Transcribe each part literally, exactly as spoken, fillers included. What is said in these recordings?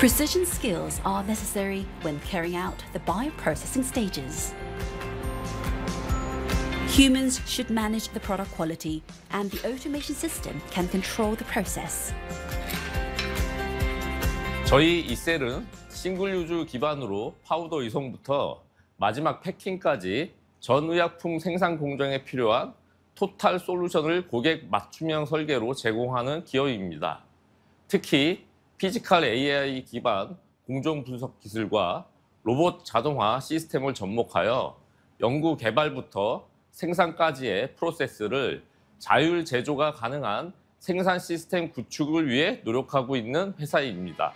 Precision skills are necessary when carrying out the bioprocessing stages. Humans should manage the product quality, and the automation system can control the process. 저희 이셀은 싱글 유즈 기반으로 파우더 이송부터 마지막 패킹까지 전 의약품 생산 공정에 필요한 토탈 솔루션을 고객 맞춤형 설계로 제공하는 기업입니다. 특히 피지컬 에이아이 기반 공정 분석 기술과 로봇 자동화 시스템을 접목하여 연구 개발부터 생산까지의 프로세스를 자율 제조가 가능한 생산 시스템 구축을 위해 노력하고 있는 회사입니다.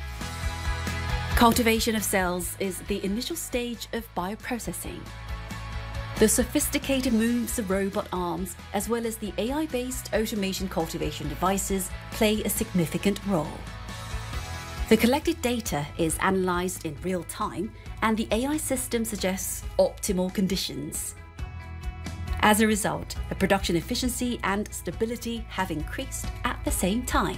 Cultivation of cells is the initial stage of bioprocessing. The sophisticated moves of robot arms, as well as the A I-based automation cultivation devices, play a significant role. The collected data is analyzed in real time, and the A I system suggests optimal conditions. As a result, the production efficiency and stability have increased at the same time.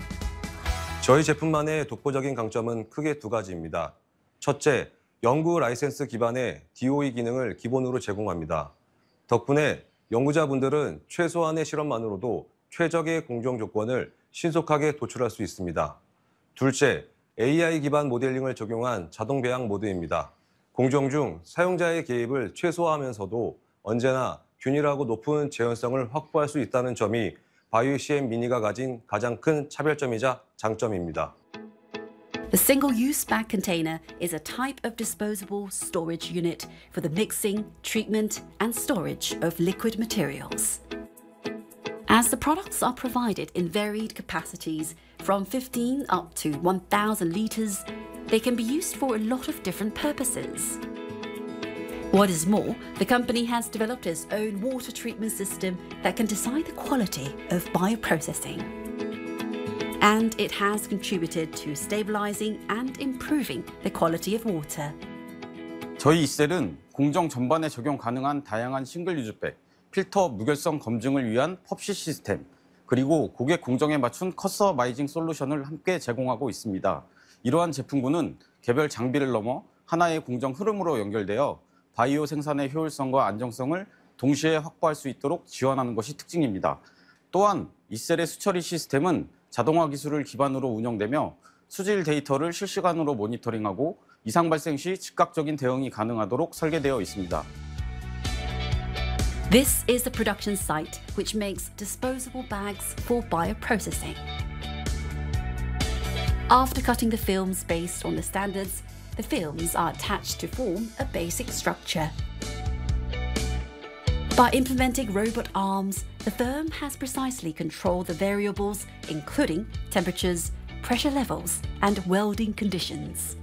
저희 제품만의 독보적인 강점은 크게 두 가지입니다. 첫째, 연구 라이센스 기반의 디오이 기능을 기본으로 제공합니다. 덕분에 연구자분들은 최소한의 실험만으로도 최적의 공정 조건을 신속하게 도출할 수 있습니다. 둘째, 에이아이 기반 모델링을 적용한 자동 배양 모드입니다. 공정 중 사용자의 개입을 최소화하면서도 언제나 균일하고 높은 재현성을 확보할 수 있다는 점이 바이오씨엠 미니가 가진 가장 큰 차별점이자 장점입니다. The single-use bag container is a type of disposable storage unit for the mixing, treatment, and storage of liquid materials. As the products are provided in varied capacities, from fifteen up to one thousand litres, they can be used for a lot of different purposes. What is more, the company has developed its own water treatment system that can decide the quality of bioprocessing. And it has contributed to stabilizing and improving the quality of water. 저희 이셀은 공정 전반에 적용 가능한 다양한 싱글 유즈백, 필터 무결성 검증을 위한 펍시 시스템, 그리고 고객 공정에 맞춘 커스터마이징 솔루션을 함께 제공하고 있습니다. 이러한 제품군은 개별 장비를 넘어 하나의 공정 흐름으로 연결되어 바이오 생산의 효율성과 안정성을 동시에 확보할 수 있도록 지원하는 것이 특징입니다. 또한 이셀의 수처리 시스템은 자동화 기술을 기반으로 운영되며 수질 데이터를 실시간으로 모니터링하고 이상 발생 시 즉각적인 대응이 가능하도록 설계되어 있습니다. This is the production site which makes disposable bags for bioprocessing. After cutting the films based on the standards, the films are attached to form a basic structure. By implementing robot arms, the firm has precisely controlled the variables, including temperatures, pressure levels, and welding conditions.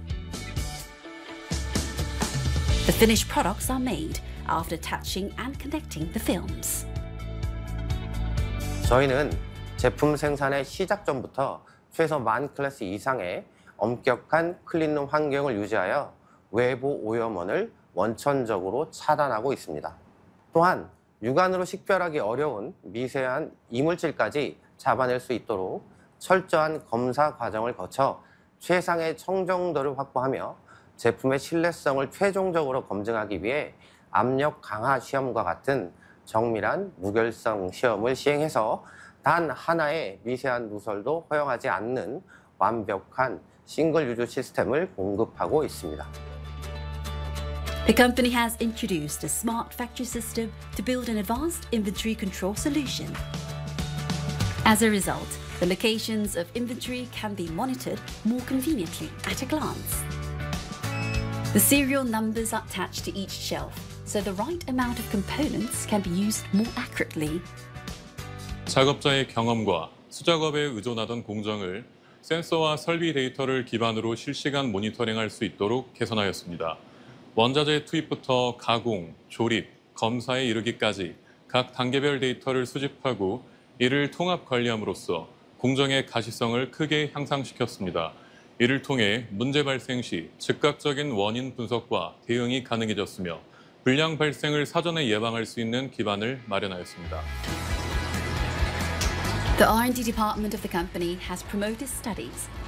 The finished products are made after attaching and connecting the films. 저희는 제품 생산의 시작 전부터 최소 만 클래스 이상의 엄격한 클린룸 환경을 유지하여 외부 오염원을 원천적으로 차단하고 있습니다. 또한 육안으로 식별하기 어려운 미세한 이물질까지 잡아낼 수 있도록 철저한 검사 과정을 거쳐 최상의 청정도를 확보하며 제품의 신뢰성을 최종적으로 검증하기 위해 압력 강화 시험과 같은 정밀한 무결성 시험을 시행해서 단 하나의 미세한 누설도 허용하지 않는 완벽한 싱글 유즈 시스템을 공급하고 있습니다. The company has introduced a smart factory system to build an advanced inventory control solution. As a result, the locations of inventory can be monitored more conveniently at a glance. The serial numbers are attached to each shelf, so the right amount of components can be used more accurately. 작업자의 경험과 수작업에 의존하던 공정을 센서와 설비 데이터를 기반으로 실시간 모니터링할 수 있도록 개선하였습니다. 원자재 투입부터 가공, 조립, 검사에 이르기까지 각 단계별 데이터를 수집하고 이를 통합 관리함으로써 공정의 가시성을 크게 향상시켰습니다. 이를 통해 문제 발생 시 즉각적인 원인 분석과 대응이 가능해졌으며 불량 발생을 사전에 예방할 수 있는 기반을 마련하였습니다. The R and D department of the company has promoted studies